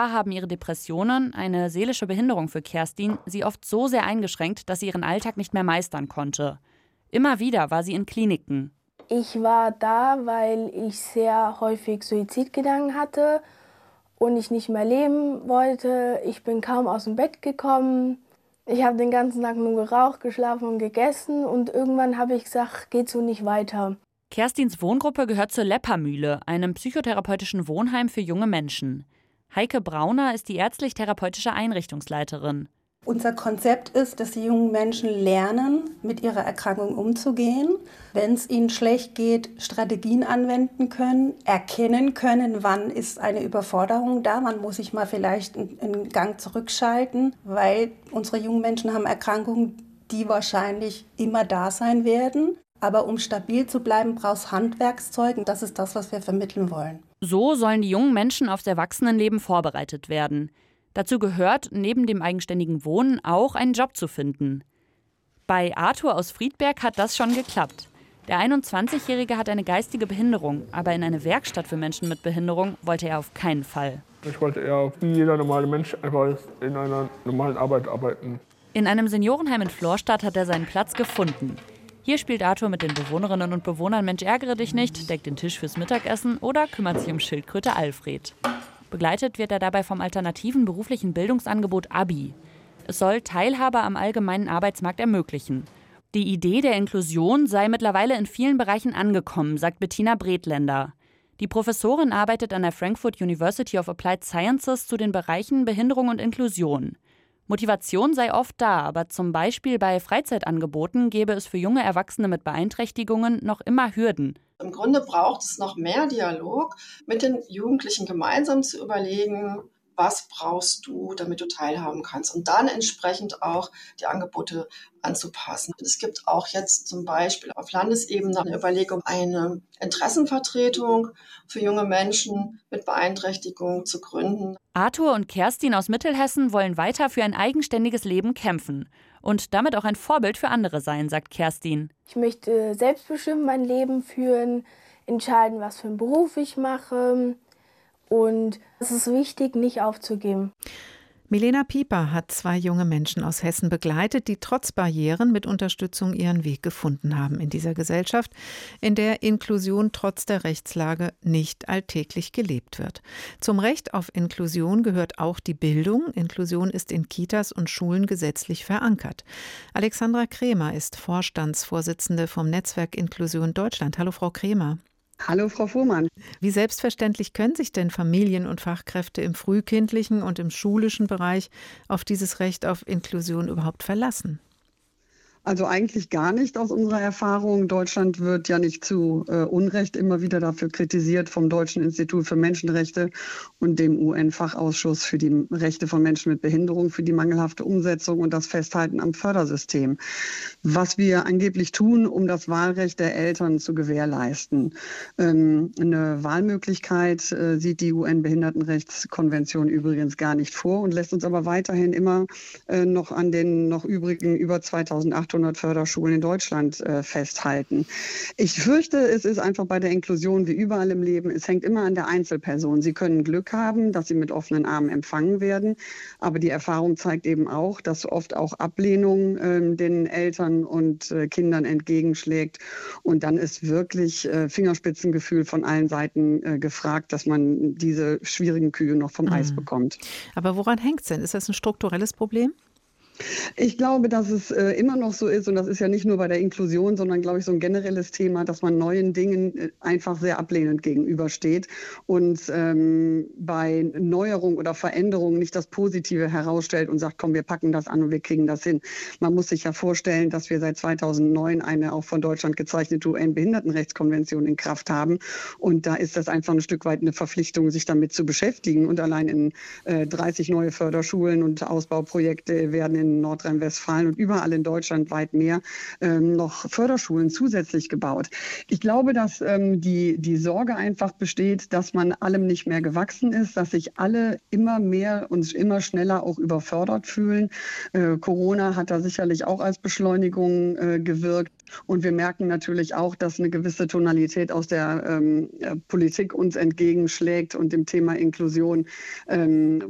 zwar haben ihre Depressionen, eine seelische Behinderung für Kerstin, sie oft so sehr eingeschränkt, dass sie ihren Alltag nicht mehr meistern konnte. Immer wieder war sie in Kliniken. Ich war da, weil ich sehr häufig Suizidgedanken hatte und ich nicht mehr leben wollte. Ich bin kaum aus dem Bett gekommen. Ich habe den ganzen Tag nur geraucht, geschlafen und gegessen und irgendwann habe ich gesagt, geht so nicht weiter. Kerstins Wohngruppe gehört zur Leppermühle, einem psychotherapeutischen Wohnheim für junge Menschen. Heike Brauner ist die ärztlich-therapeutische Einrichtungsleiterin. Unser Konzept ist, dass die jungen Menschen lernen, mit ihrer Erkrankung umzugehen. Wenn es ihnen schlecht geht, Strategien anwenden können, erkennen können, wann ist eine Überforderung da, wann muss ich mal vielleicht einen Gang zurückschalten, weil unsere jungen Menschen haben Erkrankungen, die wahrscheinlich immer da sein werden. Aber um stabil zu bleiben, braucht es Handwerkszeug und das ist das, was wir vermitteln wollen. So sollen die jungen Menschen aufs Erwachsenenleben vorbereitet werden. Dazu gehört, neben dem eigenständigen Wohnen auch einen Job zu finden. Bei Arthur aus Friedberg hat das schon geklappt. Der 21-Jährige hat eine geistige Behinderung, aber in eine Werkstatt für Menschen mit Behinderung wollte er auf keinen Fall. Ich wollte eher wie jeder normale Mensch einfach in einer normalen Arbeit arbeiten. In einem Seniorenheim in Florstadt hat er seinen Platz gefunden. Hier spielt Arthur mit den Bewohnerinnen und Bewohnern Mensch ärgere dich nicht, deckt den Tisch fürs Mittagessen oder kümmert sich um Schildkröte Alfred. Begleitet wird er dabei vom alternativen beruflichen Bildungsangebot ABI. Es soll Teilhabe am allgemeinen Arbeitsmarkt ermöglichen. Die Idee der Inklusion sei mittlerweile in vielen Bereichen angekommen, sagt Bettina Bredländer. Die Professorin arbeitet an der Frankfurt University of Applied Sciences zu den Bereichen Behinderung und Inklusion. Motivation sei oft da, aber zum Beispiel bei Freizeitangeboten gäbe es für junge Erwachsene mit Beeinträchtigungen noch immer Hürden. Im Grunde braucht es noch mehr Dialog mit den Jugendlichen gemeinsam zu überlegen, was brauchst du, damit du teilhaben kannst und dann entsprechend auch die Angebote anzupassen. Es gibt auch jetzt zum Beispiel auf Landesebene eine Überlegung, eine Interessenvertretung für junge Menschen mit Beeinträchtigung zu gründen. Arthur und Kerstin aus Mittelhessen wollen weiter für ein eigenständiges Leben kämpfen und damit auch ein Vorbild für andere sein, sagt Kerstin. Ich möchte selbstbestimmt mein Leben führen, entscheiden, was für einen Beruf ich mache. Und es ist wichtig, nicht aufzugeben. Milena Pieper hat 2 junge Menschen aus Hessen begleitet, die trotz Barrieren mit Unterstützung ihren Weg gefunden haben in dieser Gesellschaft, in der Inklusion trotz der Rechtslage nicht alltäglich gelebt wird. Zum Recht auf Inklusion gehört auch die Bildung. Inklusion ist in Kitas und Schulen gesetzlich verankert. Alexandra Kremer ist Vorstandsvorsitzende vom Netzwerk Inklusion Deutschland. Hallo, Frau Kremer. Hallo, Frau Fuhrmann. Wie selbstverständlich können sich denn Familien und Fachkräfte im frühkindlichen und im schulischen Bereich auf dieses Recht auf Inklusion überhaupt verlassen? Also eigentlich gar nicht aus unserer Erfahrung. Deutschland wird ja nicht zu Unrecht immer wieder dafür kritisiert vom Deutschen Institut für Menschenrechte und dem UN-Fachausschuss für die Rechte von Menschen mit Behinderung für die mangelhafte Umsetzung und das Festhalten am Fördersystem. Was wir angeblich tun, um das Wahlrecht der Eltern zu gewährleisten. Eine Wahlmöglichkeit sieht die UN-Behindertenrechtskonvention übrigens gar nicht vor und lässt uns aber weiterhin immer noch an den noch übrigen über 2800 Förderschulen in Deutschland festhalten. Ich fürchte, es ist einfach bei der Inklusion wie überall im Leben, es hängt immer an der Einzelperson. Sie können Glück haben, dass sie mit offenen Armen empfangen werden, aber die Erfahrung zeigt eben auch, dass oft auch Ablehnung den Eltern und Kindern entgegenschlägt und dann ist wirklich Fingerspitzengefühl von allen Seiten gefragt, dass man diese schwierigen Kühe noch vom Eis bekommt. Aber woran hängt es denn? Ist das ein strukturelles Problem? Ich glaube, dass es immer noch so ist und das ist ja nicht nur bei der Inklusion, sondern glaube ich so ein generelles Thema, dass man neuen Dingen einfach sehr ablehnend gegenübersteht und bei Neuerung oder Veränderung nicht das Positive herausstellt und sagt, komm, wir packen das an und wir kriegen das hin. Man muss sich ja vorstellen, dass wir seit 2009 eine auch von Deutschland gezeichnete UN-Behindertenrechtskonvention in Kraft haben und da ist das einfach ein Stück weit eine Verpflichtung, sich damit zu beschäftigen und allein in 30 neue Förderschulen und Ausbauprojekte werden in Nordrhein-Westfalen und überall in Deutschland weit mehr noch Förderschulen zusätzlich gebaut. Ich glaube, dass die Sorge einfach besteht, dass man allem nicht mehr gewachsen ist, dass sich alle immer mehr und immer schneller auch überfordert fühlen. Corona hat da sicherlich auch als Beschleunigung gewirkt. Und wir merken natürlich auch, dass eine gewisse Tonalität aus der Politik uns entgegenschlägt und dem Thema Inklusion,